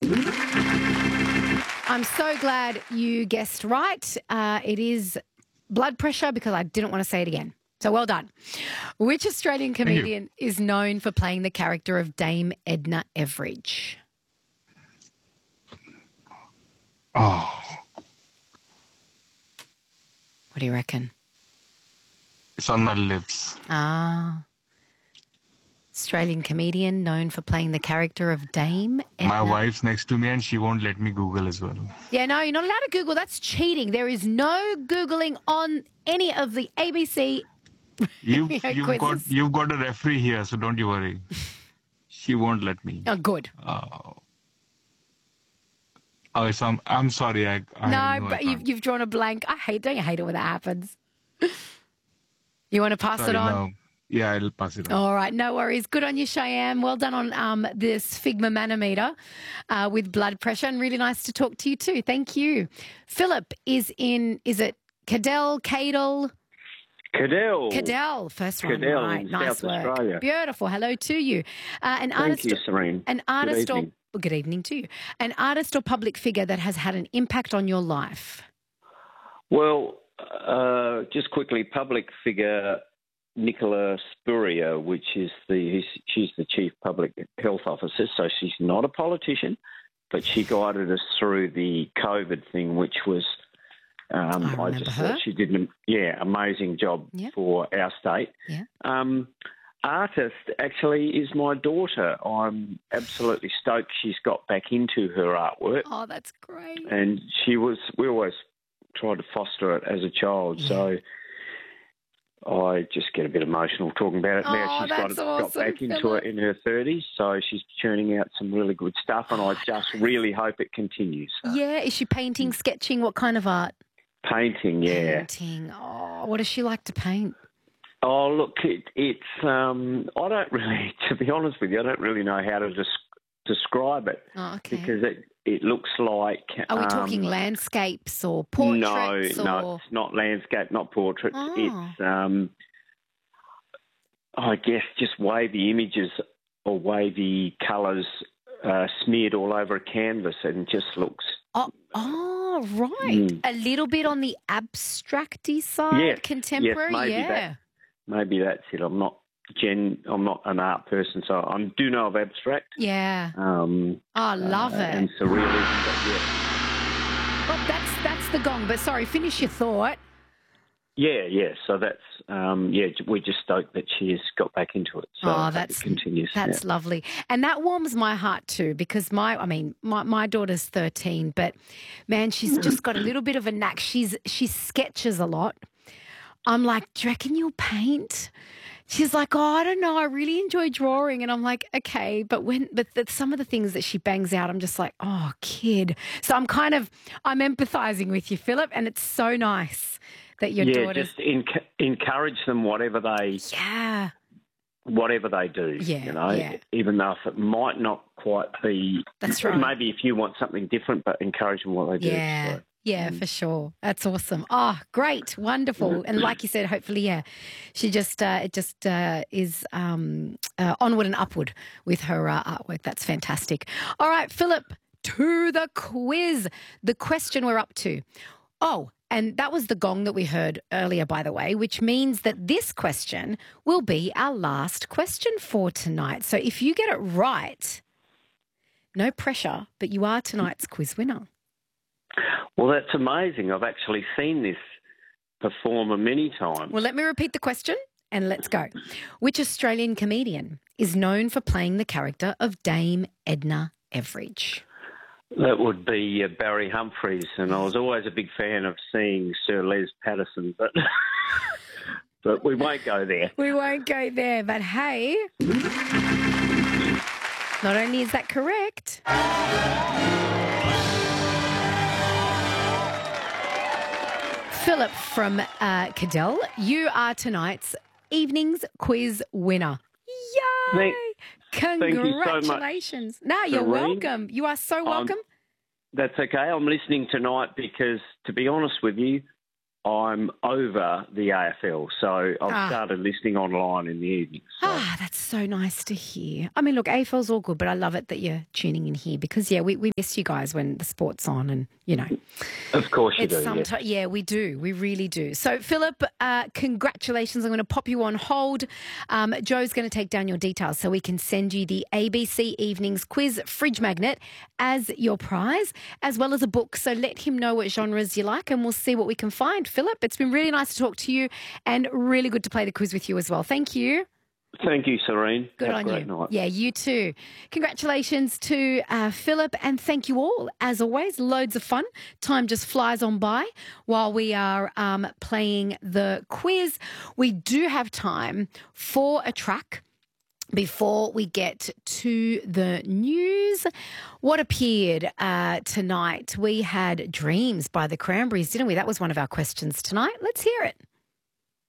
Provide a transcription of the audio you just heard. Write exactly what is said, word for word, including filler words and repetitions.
I'm so glad you guessed right. Uh, it is blood pressure because I didn't want to say it again. So well done. Which Australian comedian is known for playing the character of Dame Edna Everage? Oh, What do you reckon? it's on my lips. Ah. Australian comedian known for playing the character of Dame Edna. My wife's next to me and she won't let me Google as well. Yeah, no, you're not allowed to Google. That's cheating. There is no Googling on any of the A B C You've, Yeah, you've, got, quizzes. you've got a referee here, so don't you worry. She won't let me. Oh, good. Oh, oh so I'm, I'm sorry. I, I No, know I but you've, can't. you've drawn a blank. I hate, don't you hate it when that happens? You want to pass Sorry, it on? no. Yeah, I'll pass it on. All right, no worries. Good on you, Cheyenne. Well done on um, this Figma manometer uh, with blood pressure, and really nice to talk to you too. Thank you. Philip is in, is it Cadell, Cadell? Cadell. Cadell, first one. Cadell Right, in nice South work. Australia. Beautiful. Hello to you. Uh, an Thank artist, you, Serene. An artist Good or evening. well, good evening to you. An artist or public figure that has had an impact on your life. Well, uh, just quickly, public figure Nicola Spurrier, which is the he's, she's the chief public health officer, so she's not a politician, but she guided us through the COVID thing, which was um, I remember just her. thought she did an yeah amazing job Yeah. for our state. Yeah. Um, artist actually is my daughter. I'm absolutely stoked she's got back into her artwork, Oh, that's great. and she was. We always tried to foster it as a child, Yeah. so. I just get a bit emotional talking about it. Now Oh, she's got, that's got awesome, back into Philip. it in her thirties, so she's churning out some really good stuff, and I just really hope it continues. Yeah, is she painting, sketching? What kind of art? Painting, yeah. Painting. Oh, what does she like to paint? Oh, look, it, it's, um, I don't really, to be honest with you, I don't really know how to des- describe it Oh, okay. because it, it looks like... Are we um, talking landscapes or portraits? No, or... no, it's not landscape, not portraits. Oh. It's, um, I guess, just wavy images or wavy colours uh, smeared all over a canvas, and just looks. Oh, oh, right. Mm. A little bit on the abstracty side, Yes, contemporary. yes, maybe yeah. that- Maybe that's it. I'm not gen. I'm not an art person, so I do know of abstract. Yeah. Um, Oh, I love uh, it. And surrealism, but yeah. Oh, that's that's the gong. But sorry, finish your thought. Yeah, yeah. So that's um, yeah. We're just stoked that she has got back into it. So I Oh, hope that's it continues. That's yeah. lovely, and that warms my heart too. Because my, I mean, my, my daughter's thirteen, but man, she's just got a little bit of a knack. She's she sketches a lot. I'm like, do you reckon you'll paint? She's like, oh, I don't know. I really enjoy drawing, and I'm like, okay, but when, but the, some of the things that she bangs out, I'm just like, oh, kid. So I'm kind of, I'm empathizing with you, Philip, and it's so nice that your yeah, daughter's, just enc- encourage them whatever they yeah, whatever they do. Yeah, you know, yeah. even though if it might not quite be. That's right. Maybe if you want something different, but encourage them what they do. yeah. So, Yeah, for sure. That's awesome. Oh, great, wonderful, and like you said, hopefully, yeah, she just uh, it just uh, is um, uh, onward and upward with her uh, artwork. That's fantastic. All right, Philip, to the quiz. The question we're up to. Oh, and that was the gong that we heard earlier, by the way, which means that this question will be our last question for tonight. So if you get it right, no pressure, but you are tonight's quiz winner. Well, that's amazing. I've actually seen this performer many times. Well, let me repeat the question and let's go. Which Australian comedian is known for playing the character of Dame Edna Everage? That would be uh, Barry Humphries, and I was always a big fan of seeing Sir Les Patterson, but but we won't go there. We won't go there, but hey, not only is that correct, Philip from uh, Cadell, you are tonight's evening's quiz winner. Yay! Thank- thank you so much, Congratulations. No, you're Serene. welcome. You are so welcome. That's okay. I'm listening tonight because, to be honest with you, I'm over the A F L, so I've Ah. started listening online in the evenings. So. Ah, that's so nice to hear. I mean, look, A F L's all good, but I love it that you're tuning in here because, yeah, we, we miss you guys when the sport's on and, you know. Of course you It's do, someti- yes. Yeah, we do. We really do. So, Philip, uh, congratulations. I'm going to pop you on hold. Um, Joe's going to take down your details so we can send you the A B C Evenings Quiz Fridge Magnet as your prize, as well as a book. So let him know what genres you like and we'll see what we can find. Philip, it's been really nice to talk to you and really good to play the quiz with you as well. Thank you. Thank you, Serene. Good Have on a great you. night. Yeah, you too. Congratulations to uh, Philip and thank you all. As always, loads of fun. Time just flies on by while we are um, playing the quiz. We do have time for a track before we get to the news. What appeared uh, tonight? We had Dreams by the Cranberries, didn't we? That was one of our questions tonight. Let's hear it.